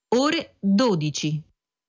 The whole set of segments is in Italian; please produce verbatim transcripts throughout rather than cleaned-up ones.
ore dodici.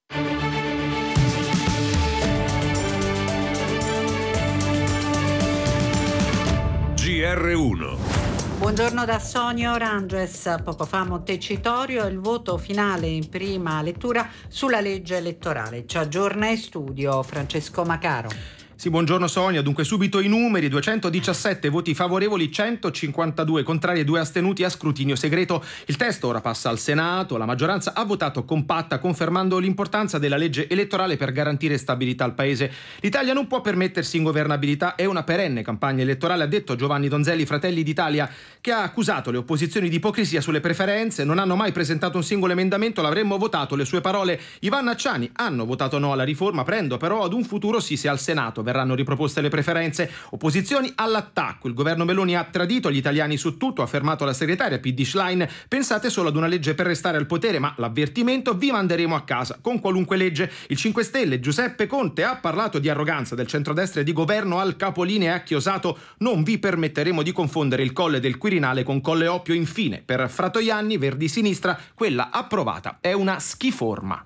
G R uno. Buongiorno da Sonia Oranges. Poco fa a Montecitorio il voto finale in prima lettura sulla legge elettorale. Ci aggiorna in studio Francesco Macaro. Sì, buongiorno Sonia. Dunque subito i numeri: duecentodiciassette voti favorevoli, centocinquantadue contrari e due astenuti a scrutinio segreto. Il testo ora passa al Senato. La maggioranza ha votato compatta, confermando l'importanza della legge elettorale per garantire stabilità al Paese. L'Italia non può permettersi ingovernabilità, è una perenne campagna elettorale, ha detto Giovanni Donzelli, Fratelli d'Italia, che ha accusato le opposizioni di ipocrisia sulle preferenze. Non hanno mai presentato un singolo emendamento, l'avremmo votato. Le sue parole: Ivan Acciani: hanno votato no alla riforma, prendo però ad un futuro sì se al Senato verranno riproposte le preferenze. Opposizioni all'attacco. Il governo Meloni ha tradito gli italiani su tutto, ha affermato la segretaria P D Schlein. Pensate solo ad una legge per restare al potere, ma l'avvertimento: vi manderemo a casa con qualunque legge. Il cinque Stelle Giuseppe Conte ha parlato di arroganza del centrodestra e di governo al capolinea e ha chiosato: non vi permetteremo di confondere il Colle del Quirinale con Colle Oppio. Infine, per Fratoianni, Verdi Sinistra, quella approvata è una schiforma.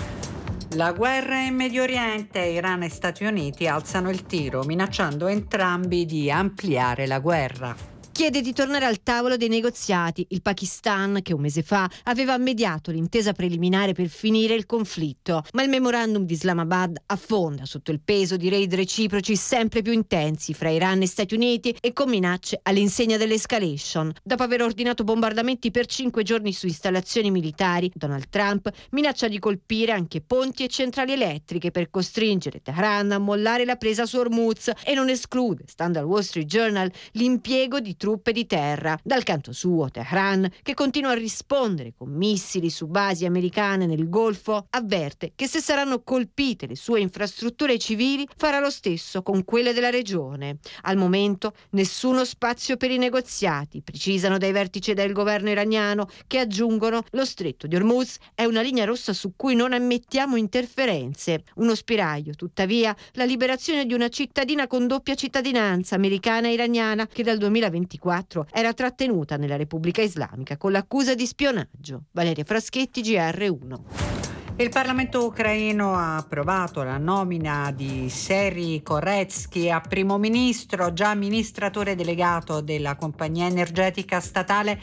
La guerra in Medio Oriente, Iran e Stati Uniti alzano il tiro, minacciando entrambi di ampliare la guerra. Chiede di tornare al tavolo dei negoziati il Pakistan, che un mese fa aveva mediato l'intesa preliminare per finire il conflitto, ma il memorandum di Islamabad affonda sotto il peso di raid reciproci sempre più intensi fra Iran e Stati Uniti e con minacce all'insegna dell'escalation. Dopo aver ordinato bombardamenti per cinque giorni su installazioni militari, Donald Trump minaccia di colpire anche ponti e centrali elettriche per costringere Teheran a mollare la presa su Hormuz e non esclude, stando al Wall Street Journal, l'impiego di truppe di terra. Dal canto suo, Teheran, che continua a rispondere con missili su basi americane nel Golfo, avverte che se saranno colpite le sue infrastrutture civili farà lo stesso con quelle della regione. Al momento nessuno spazio per i negoziati, precisano dai vertici del governo iraniano, che aggiungono: lo stretto di Hormuz è una linea rossa su cui non ammettiamo interferenze. Uno spiraglio, tuttavia, la liberazione di una cittadina con doppia cittadinanza americana e iraniana che dal duemilaventiquattro era trattenuta nella Repubblica Islamica con l'accusa di spionaggio. Valeria Fraschetti, G R uno. Il Parlamento ucraino ha approvato la nomina di Serhiy Koretsky a primo ministro. Già amministratore delegato della compagnia energetica statale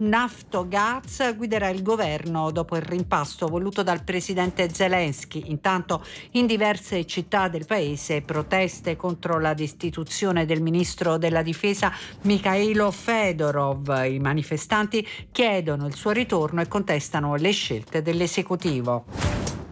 Naftogaz, guiderà il governo dopo il rimpasto voluto dal presidente Zelensky. Intanto in diverse città del paese proteste contro la destituzione del ministro della difesa Mikhailo Fedorov. I manifestanti chiedono il suo ritorno e contestano le scelte dell'esecutivo.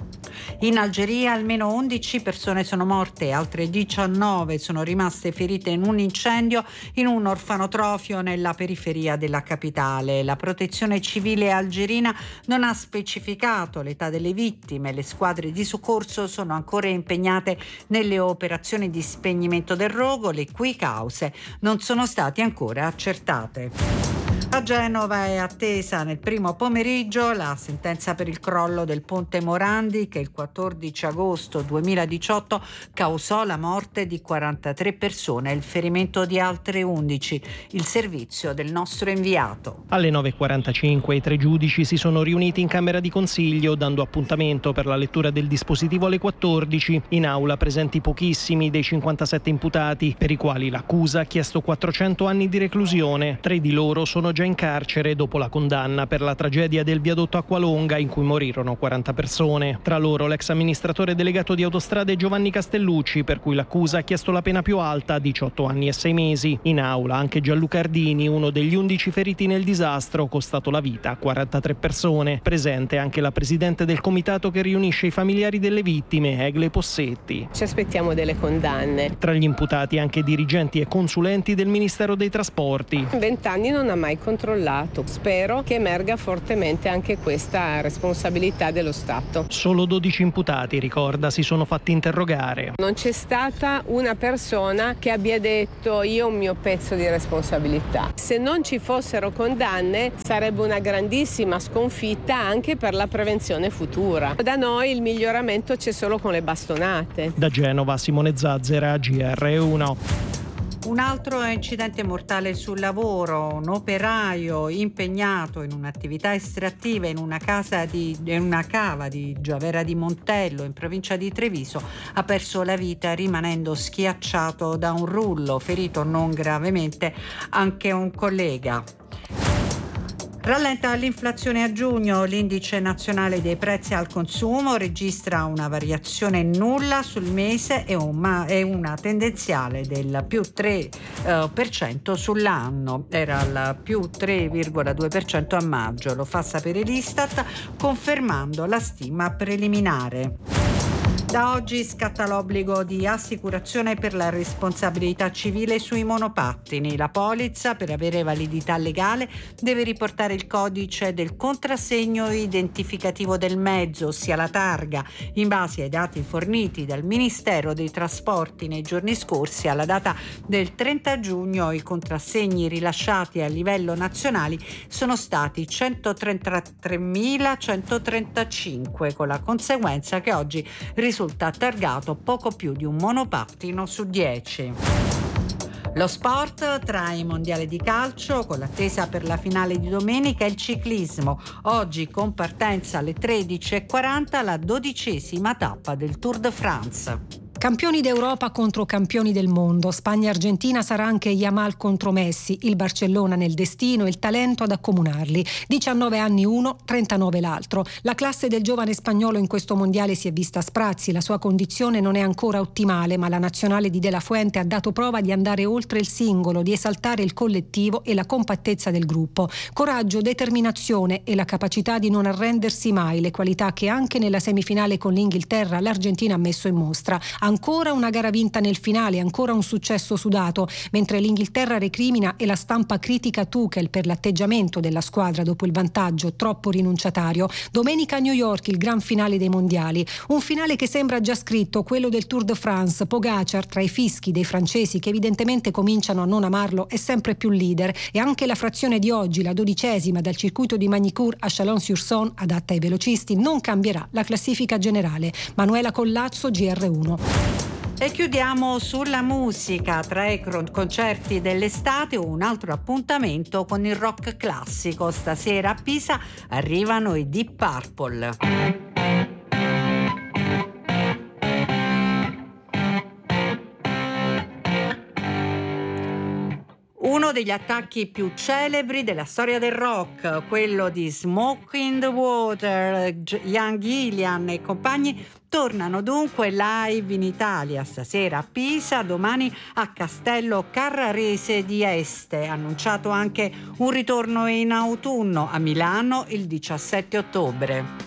In Algeria almeno undici persone sono morte e altre diciannove sono rimaste ferite in un incendio in un orfanotrofio nella periferia della capitale. La protezione civile algerina non ha specificato l'età delle vittime. Le squadre di soccorso sono ancora impegnate nelle operazioni di spegnimento del rogo, le cui cause non sono state ancora accertate. A Genova è attesa nel primo pomeriggio la sentenza per il crollo del ponte Morandi che il quattordici agosto duemiladiciotto causò la morte di quarantatré persone e il ferimento di altre undici. Il servizio del nostro inviato. Alle nove e quarantacinque i tre giudici si sono riuniti in Camera di Consiglio, dando appuntamento per la lettura del dispositivo alle quattordici. In aula presenti pochissimi dei cinquantasette imputati, per i quali l'accusa ha chiesto quattrocento anni di reclusione. Tre di loro sono già in carcere dopo la condanna per la tragedia del viadotto Acqualonga in cui morirono quaranta persone. Tra loro l'ex amministratore delegato di Autostrade Giovanni Castellucci, per cui l'accusa ha chiesto la pena più alta, diciotto anni e sei mesi. In aula anche Gianluca Ardini, uno degli undici feriti nel disastro, costato la vita a quarantatré persone. Presente anche la presidente del comitato che riunisce i familiari delle vittime, Egle Possetti. Ci aspettiamo delle condanne. Tra gli imputati anche dirigenti e consulenti del Ministero dei Trasporti. Vent'anni non ha mai controllato. Spero che emerga fortemente anche questa responsabilità dello Stato. Solo dodici imputati, ricorda, si sono fatti interrogare. Non c'è stata una persona che abbia detto io ho un mio pezzo di responsabilità. Se non ci fossero condanne sarebbe una grandissima sconfitta anche per la prevenzione futura. Da noi il miglioramento c'è solo con le bastonate. Da Genova, Simone Zazzera, G R uno. Un altro incidente mortale sul lavoro, un operaio impegnato in un'attività estrattiva in una, casa di, in una cava di Giavera di Montello in provincia di Treviso ha perso la vita rimanendo schiacciato da un rullo, ferito non gravemente anche un collega. Rallenta l'inflazione a giugno, l'indice nazionale dei prezzi al consumo registra una variazione nulla sul mese e, un ma- e una tendenziale del più tre per cento eh, sull'anno, era al più tre virgola due per cento a maggio, lo fa sapere l'Istat confermando la stima preliminare. Da oggi scatta l'obbligo di assicurazione per la responsabilità civile sui monopattini. La polizza, per avere validità legale, deve riportare il codice del contrassegno identificativo del mezzo, ossia la targa. In base ai dati forniti dal Ministero dei Trasporti nei giorni scorsi, alla data del trenta giugno, i contrassegni rilasciati a livello nazionale sono stati centotrentatremilacentotrentacinque, con la conseguenza che oggi risulta targato poco più di un monopattino su dieci. Lo sport, tra i mondiali di calcio, con l'attesa per la finale di domenica, il ciclismo. Oggi con partenza alle tredici e quaranta la dodicesima tappa del Tour de France. Campioni d'Europa contro campioni del mondo. Spagna-Argentina sarà anche Yamal contro Messi, il Barcellona nel destino e il talento ad accomunarli. diciannove anni uno, trentanove l'altro. La classe del giovane spagnolo in questo mondiale si è vista a sprazzi, la sua condizione non è ancora ottimale, ma la nazionale di De La Fuente ha dato prova di andare oltre il singolo, di esaltare il collettivo e la compattezza del gruppo. Coraggio, determinazione e la capacità di non arrendersi mai, le qualità che anche nella semifinale con l'Inghilterra l'Argentina ha messo in mostra. Ancora una gara vinta nel finale, ancora un successo sudato, mentre l'Inghilterra recrimina e la stampa critica Tuchel per l'atteggiamento della squadra dopo il vantaggio troppo rinunciatario. Domenica a New York il gran finale dei mondiali, un finale che sembra già scritto, quello del Tour de France. Pogacar, tra i fischi dei francesi che evidentemente cominciano a non amarlo, è sempre più leader, e anche la frazione di oggi, la dodicesima dal circuito di Magny-Cours a Chalon-sur-Saône, adatta ai velocisti, non cambierà la classifica generale. Manuela Collazzo, G R uno. E chiudiamo sulla musica, tra i concerti dell'estate un altro appuntamento con il rock classico. Stasera a Pisa arrivano i Deep Purple. Uno degli attacchi più celebri della storia del rock, quello di Smoke in the Water, Ian Gillan e compagni, tornano dunque live in Italia, stasera a Pisa, domani a Castello Carrarese di Este. Annunciato anche un ritorno in autunno a Milano il diciassette ottobre.